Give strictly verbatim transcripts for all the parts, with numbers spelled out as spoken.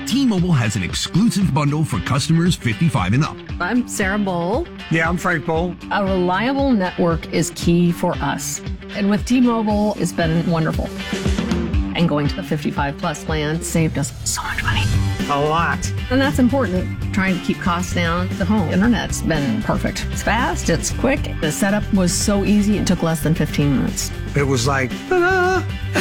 T-Mobile has an exclusive bundle for customers fifty-five and up. I'm Sarah Bowl. Yeah, I'm Frank Bowl. A reliable network is key for us. And with T-Mobile, it's been wonderful. And going to the fifty-five plus plan saved us so much money. A lot. And that's important. Trying to keep costs down. The home internet's been perfect. It's fast, it's quick. The setup was so easy, it took less than fifteen minutes. It was like, ta-da!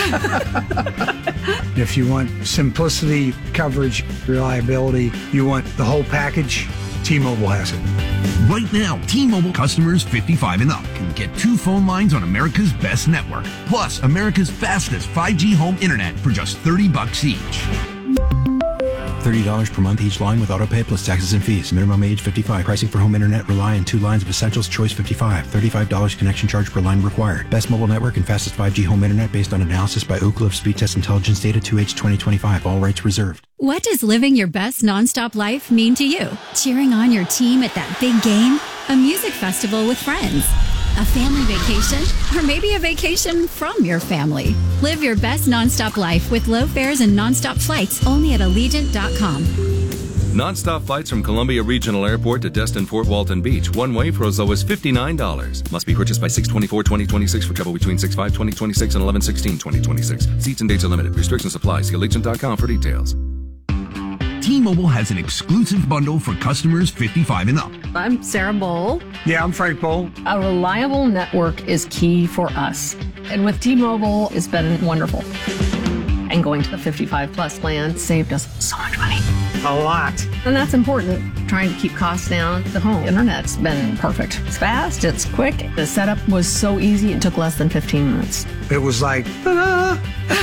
If you want simplicity, coverage, reliability, you want the whole package, T-Mobile has it. Right now, T-Mobile customers fifty-five and up can get two phone lines on America's best network, plus America's fastest five G home internet for just thirty bucks each. thirty dollars per month each line with autopay plus taxes and fees. Minimum age fifty-five. Pricing for home internet rely on two lines of Essentials Choice fifty-five. thirty-five dollars connection charge per line required. Best mobile network and fastest five G home internet based on analysis by Ookla of Speed Test Intelligence Data two H twenty twenty-five. All rights reserved. What does living your best nonstop life mean to you? Cheering on your team at that big game? A music festival with friends? A family vacation? Or maybe a vacation from your family? Live your best nonstop life with low fares and nonstop flights only at Allegiant dot com. Nonstop flights from Columbia Regional Airport to Destin Fort Walton Beach. One way for as low as fifty-nine dollars. Must be purchased by six twenty-four twenty twenty-six for travel between six five twenty twenty-six and eleven sixteen twenty twenty-six. Seats and dates are limited. Restrictions apply. See Allegiant dot com for details. T-Mobile has an exclusive bundle for customers fifty-five and up. I'm Sarah Bowl. Yeah, I'm Frank Bowl. A reliable network is key for us. And with T-Mobile, it's been wonderful. And going to the fifty-five plus plan saved us so much money. A lot. And that's important. Trying to keep costs down. The home internet's been perfect. It's fast, it's quick. The setup was so easy, it took less than fifteen minutes. It was like, ta-da!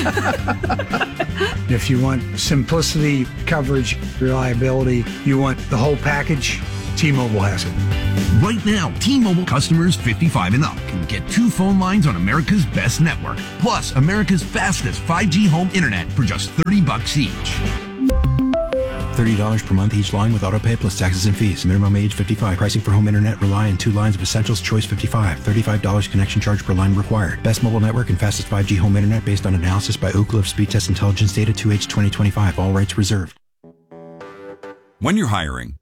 If you want simplicity, coverage, reliability, you want the whole package, T-Mobile has it. Right now, T-Mobile customers fifty-five and up can get two phone lines on America's best network, plus America's fastest five G home internet for just thirty bucks each. thirty dollars per month each line with autopay plus taxes and fees. Minimum age fifty-five. Pricing for home internet rely on two lines of Essentials Choice fifty-five. thirty-five dollars connection charge per line required. Best mobile network and fastest five G home internet based on analysis by Ookla of Speed Test Intelligence Data two H twenty twenty-five. All rights reserved. When you're hiring,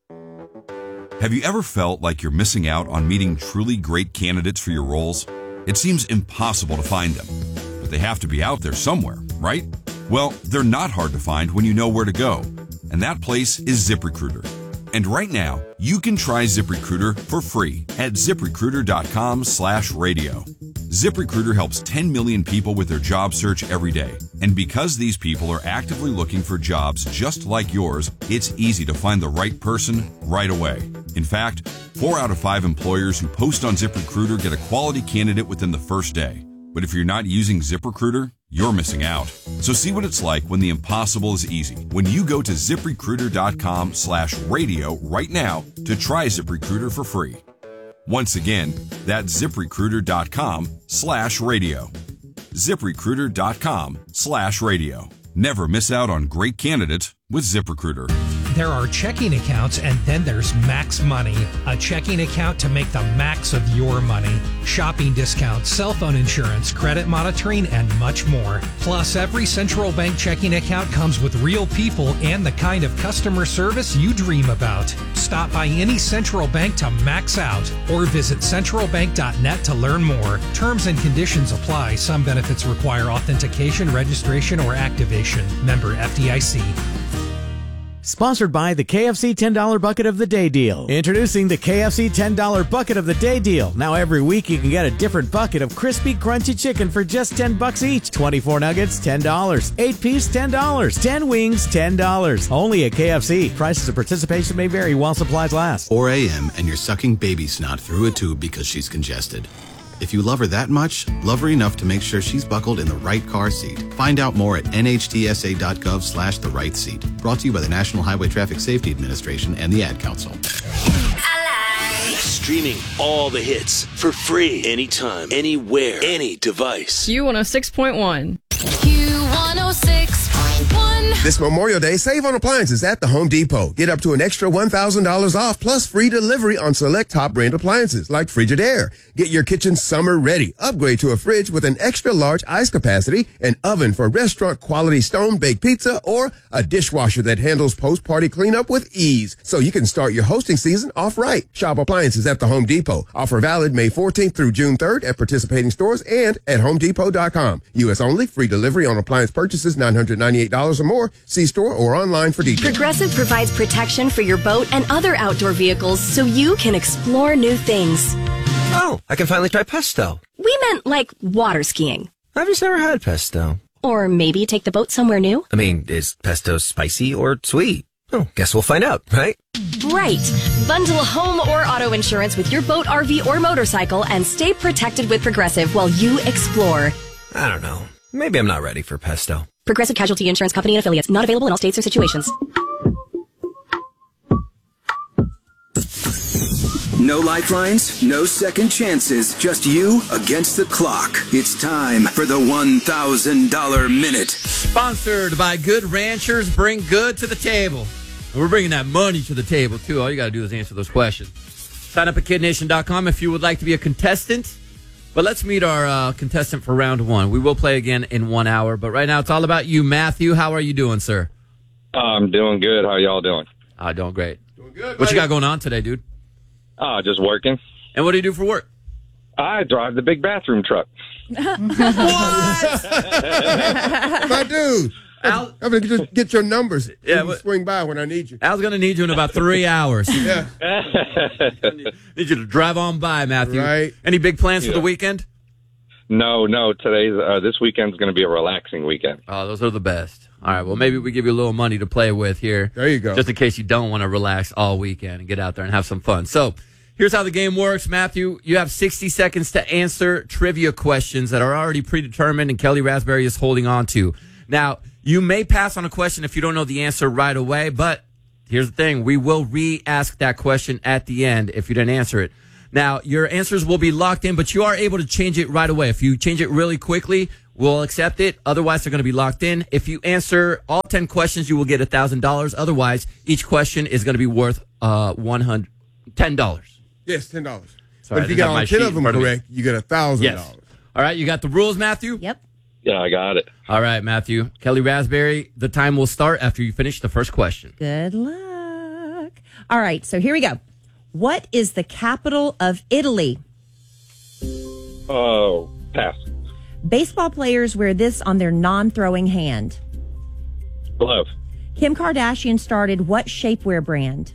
have you ever felt like you're missing out on meeting truly great candidates for your roles? It seems impossible to find them, but they have to be out there somewhere, right? Well, they're not hard to find when you know where to go. And that place is ZipRecruiter. And right now, you can try ZipRecruiter for free at ZipRecruiter.com slash radio. ZipRecruiter helps ten million people with their job search every day. And because these people are actively looking for jobs just like yours, it's easy to find the right person right away. In fact, four out of five employers who post on ZipRecruiter get a quality candidate within the first day. But if you're not using ZipRecruiter, you're missing out. So see what it's like when the impossible is easy. When you go to ZipRecruiter.com slash radio right now to try ZipRecruiter for free. Once again, that's ZipRecruiter.com slash radio. ZipRecruiter.com slash radio. Never miss out on great candidates with ZipRecruiter. There are checking accounts, and then there's Max Money, a checking account to make the max of your money. Shopping discounts, cell phone insurance, credit monitoring, and much more. Plus, every central bank checking account comes with real people and the kind of customer service you dream about. Stop by any central bank to max out or visit central bank dot net to learn more. Terms and conditions apply. Some benefits require authentication, registration, or activation. Member F D I C. Sponsored by the K F C ten dollar Bucket of the Day Deal. Introducing the K F C ten dollar Bucket of the Day Deal. Now every week you can get a different bucket of crispy, crunchy chicken for just ten bucks each. twenty-four nuggets, ten dollars. eight piece, ten dollars. ten wings, ten dollars. Only at K F C. Prices of participation may vary while supplies last. four a.m. and you're sucking baby snot through a tube because she's congested. If you love her that much, love her enough to make sure she's buckled in the right car seat. Find out more at N H T S A dot gov slash the right seat. Brought to you by the National Highway Traffic Safety Administration and the Ad Council. Streaming all the hits for free anytime, anywhere, any device. Q one oh six point one. Q one oh six point one. This Memorial Day, save on appliances at the Home Depot. Get up to an extra one thousand dollars off plus free delivery on select top brand appliances like Frigidaire. Get your kitchen summer ready. Upgrade to a fridge with an extra large ice capacity, an oven for restaurant quality stone baked pizza, or a dishwasher that handles post-party cleanup with ease. So you can start your hosting season off right. Shop appliances at the Home Depot. Offer valid May fourteenth through June third at participating stores and at home depot dot com. U S only. Free delivery on appliance purchases nine hundred ninety-eight dollars or more. See store or online for details. Progressive provides protection for your boat and other outdoor vehicles so you can explore new things. Oh, I can finally try pesto. We meant like water skiing. I've just never had pesto. Or maybe take the boat somewhere new. I mean, is pesto spicy or sweet? Oh, guess we'll find out, right? Right. Bundle home or auto insurance with your boat, R V, or motorcycle and stay protected with Progressive while you explore. I don't know. Maybe I'm not ready for pesto. Progressive Casualty Insurance Company and affiliates. Not available in all states or situations. No lifelines, no second chances, just you against the clock. It's time for the one thousand dollars Minute. Sponsored by Good Ranchers, bring good to the table. And we're bringing that money to the table, too. All you got to do is answer those questions. Sign up at kid nation dot com if you would like to be a contestant. But let's meet our uh, contestant for round one. We will play again in one hour, but right now it's all about you. Matthew, how are you doing, sir? I'm doing good. How y'all doing? Uh, doing great. Doing good. What you got going on today, dude? Uh, just working. And what do you do for work? I drive the big bathroom truck. My dude. Al, I'm going to just get your numbers. Yeah, but, swing by when I need you. Al's going to need you in about three hours. Yeah. need, need you to drive on by, Matthew. Right. Any big plans yeah. for the weekend? No, no. Today's uh, this weekend's going to be a relaxing weekend. Oh, those are the best. All right, well, maybe we give you a little money to play with here. There you go. Just in case you don't want to relax all weekend and get out there and have some fun. So here's how the game works, Matthew. You have sixty seconds to answer trivia questions that are already predetermined and Kelly Raspberry is holding on to. Now, you may pass on a question if you don't know the answer right away, but here's the thing. We will re-ask that question at the end if you didn't answer it. Now, your answers will be locked in, but you are able to change it right away. If you change it really quickly, we'll accept it. Otherwise, they're going to be locked in. If you answer all ten questions, you will get one thousand dollars. Otherwise, each question is going to be worth uh, one hundred ten dollars. Yes, ten dollars. Sorry, but if you get all ten of them correct, you get one thousand dollars. Yes. All right, you got the rules, Matthew? Yep. Yeah, I got it. All right, Matthew. Kelly Raspberry, the time will start after you finish the first question. Good luck. All right, so here we go. What is the capital of Italy? Oh, pass. Baseball players wear this on their non-throwing hand. Glove. Kim Kardashian started what shapewear brand?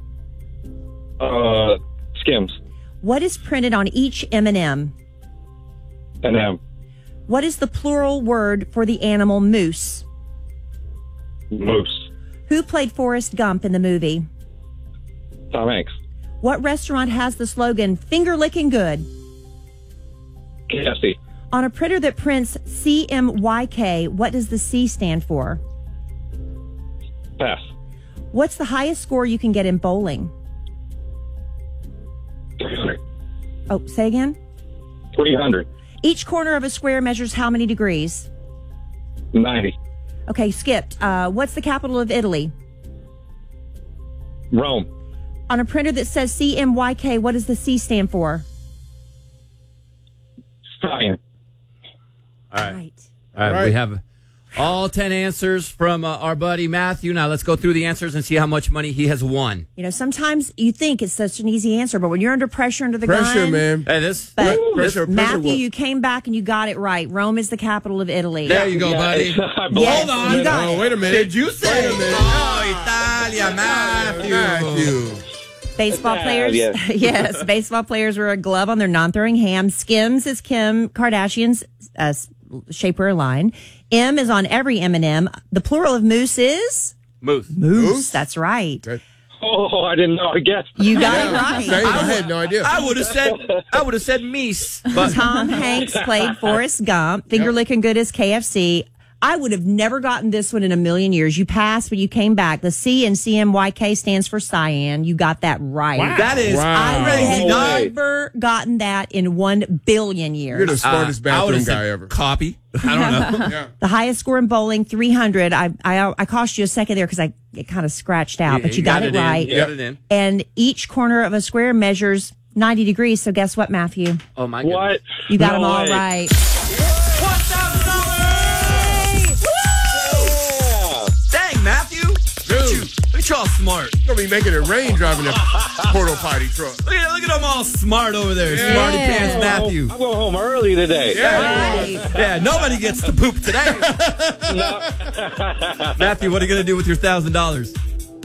Uh, Skims. What is printed on each M and M? An M. What is the plural word for the animal moose? Moose. Who played Forrest Gump in the movie? Tom Hanks. What restaurant has the slogan, finger licking good? K F C. On a printer that prints C M Y K, what does the C stand for? Pass. What's the highest score you can get in bowling? three hundred. Oh, say again? three hundred. Each corner of a square measures how many degrees? ninety. Okay, skipped. Uh, what's the capital of Italy? Rome. On a printer that says C M Y K, what does the C stand for? Cyan. All right. All right, we have all ten answers from uh, our buddy Matthew. Now let's go through the answers and see how much money he has won. You know, sometimes you think it's such an easy answer, but when you're under pressure under the Pressure, gun... man. Hey, this... But pressure, pressure Matthew, work. you came back and you got it right. Rome is the capital of Italy. There you go, Yeah, buddy. Yes, Hold on. you got Oh, it. wait a minute. Did you say? Wait a minute. Oh, Italia, Matthew. Matthew. Baseball Yeah, players, yes. yes, baseball players wear a glove on their non-throwing hand. Skims is Kim Kardashian's uh, shapewear line. M is on every M and M. The plural of moose is Moose. moose. Moose? That's right. Oh, I didn't know. I guess. You got it Same, right. I had no idea. I would have said. I would have said Meese. But Tom Hanks played Forrest Gump. Finger licking good is K F C. I would have never gotten this one in a million years. You passed, but you came back. The C in C M Y K stands for cyan. You got that right. Wow. That is I crazy. would No have way. never gotten that in one billion years. You're the smartest Uh, I bathroom would've guy said ever. Copy. I don't know. Yeah. The highest score in bowling, three hundred. I I, I cost you a second there because I it kind of scratched out, Yeah, but you, you got, got it, it in. right. You got it in. And each corner of a square measures ninety degrees. So guess what, Matthew? Oh my goodness. What? You got No them all way. right. one thousand dollars! Yeah. Dang, Matthew. Look at you. Look at y'all smart. You're going to be making it rain driving a portal potty truck. Look at, look at them all smart over there. Yeah. Smarty Yeah. pants Matthew. I'm going home early today. Yeah. Yeah, nobody gets to poop today. Matthew, what are you going to do with your one thousand dollars?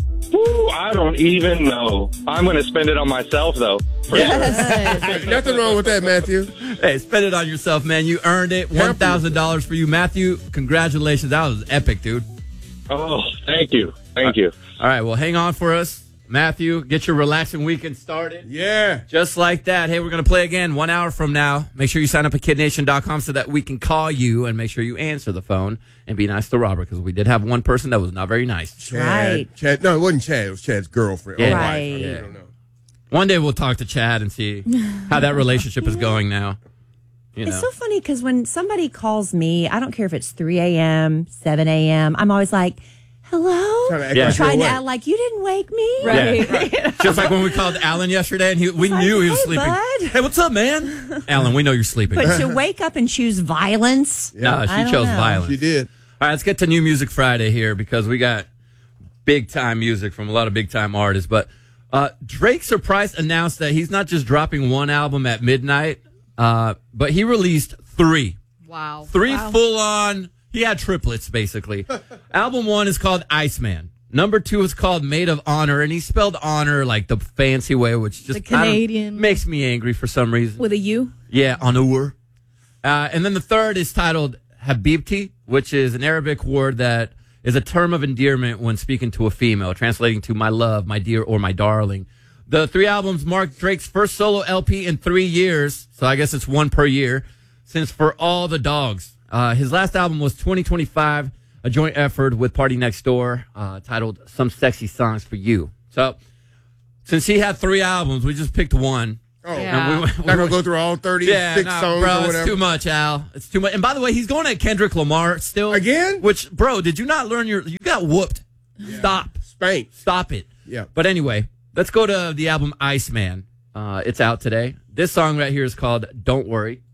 Ooh, I don't even know. I'm going to spend it on myself, though. For Yes. Nothing wrong with that, Matthew. Hey, spend it on yourself, man. You earned it. one thousand dollars for you. Matthew, congratulations. That was epic, dude. Oh, thank you. Thank you. All right, well, hang on for us. Matthew, get your relaxing weekend started. Yeah. Just like that. Hey, we're going to play again one hour from now. Make sure you sign up at kid nation dot com so that we can call you, and make sure you answer the phone and be nice to Robert, because we did have one person that was not very nice. Chad, Right. Chad. No, it wasn't Chad. It was Chad's girlfriend. Yeah. Or wife. Right. I Yeah. don't know. One day we'll talk to Chad and see how that relationship is going now. You know. It's so funny because when somebody calls me, I don't care if it's three a.m., seven a.m., I'm always like, hello? Trying to act Yeah. like you're Trying to awake. act like you didn't wake me. Yeah. Just like when we called Alan yesterday, and he, we Like, knew he was hey, sleeping. bud. Hey, what's up, man? Alan, we know you're sleeping. But to wake up and choose violence, No, I she don't chose know. violence. She did. All right, let's get to New Music Friday here, because we got big time music from a lot of big time artists. But uh, Drake surprised announced that he's not just dropping one album at midnight, uh, but he released three. Wow. Three Wow. full on, he had triplets basically. Album one is called Iceman. Number two is called Maid of Honor, and he spelled honor like the fancy way, which just The I don't- Canadian. makes me angry for some reason. With a U? Yeah, honor. Uh, and then the third is titled Habibti, which is an Arabic word that is a term of endearment when speaking to a female, translating to my love, my dear, or my darling. The three albums mark Drake's first solo L P in three years, so I guess it's one per year, since For All the Dogs. Uh, his last album was twenty twenty-five, a joint effort with Party Next Door, uh, titled Some Sexy Songs for You. So, since he had three albums, we just picked one. Oh, Yeah. And we- not going to go through all thirty-six yeah, nah, songs bro, or whatever. it's too much, Al. It's too much. And by the way, he's going at Kendrick Lamar still. Again? Which, bro, did you not learn your... You got whooped. Stop. Spanked. Stop it. Yeah. But anyway, let's go to the album Iceman. Uh, it's out today. This song right here is called Don't Worry.